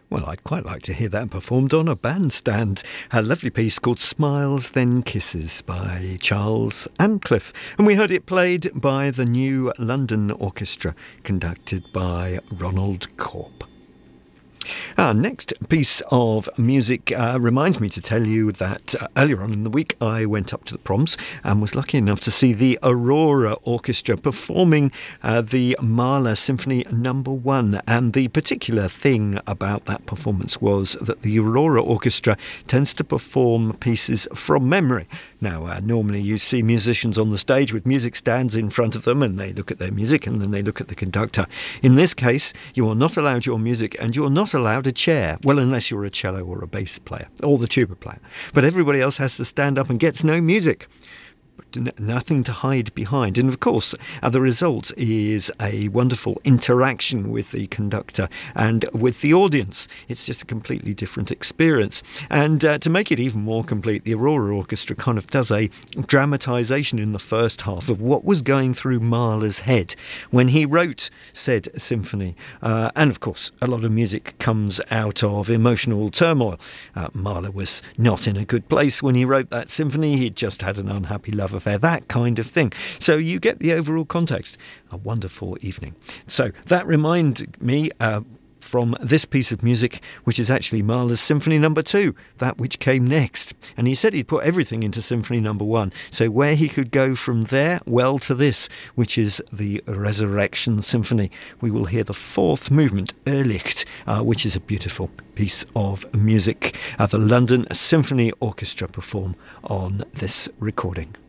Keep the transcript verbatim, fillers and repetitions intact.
Well, I'd quite like to hear that performed on a bandstand. A lovely piece called Smiles Then Kisses by Charles Ancliffe. And we heard it played by the New London Orchestra, conducted by Ronald Corp. Our next piece of music uh, reminds me to tell you that uh, earlier on in the week I went up to the Proms and was lucky enough to see the Aurora Orchestra performing uh, the Mahler Symphony Number One. And the particular thing about that performance was that the Aurora Orchestra tends to perform pieces from memory. Now, uh, normally you see musicians on the stage with music stands in front of them and they look at their music and then they look at the conductor. In this case, you are not allowed your music and you're not allowed a chair. Well, unless you're a cello or a bass player or the tuba player. But everybody else has to stand up and gets no music. Nothing to hide behind. And of course, uh, the result is a wonderful interaction with the conductor and with the audience. It's just a completely different experience. And uh, to make it even more complete, the Aurora Orchestra kind of does a dramatisation in the first half of what was going through Mahler's head when he wrote said symphony. Uh, and of course, a lot of music comes out of emotional turmoil. Uh, Mahler was not in a good place when he wrote that symphony. He'd just had an unhappy love affair, that kind of thing. So you get the overall context. A wonderful evening. So that reminded me uh, from this piece of music, which is actually Mahler's Symphony Number Two, that which came next. And he said he'd put everything into Symphony Number One. So where he could go from there, well, to this, which is the Resurrection Symphony. We will hear the fourth movement, Irrlicht, uh, which is a beautiful piece of music. Uh, the London Symphony Orchestra perform on this recording.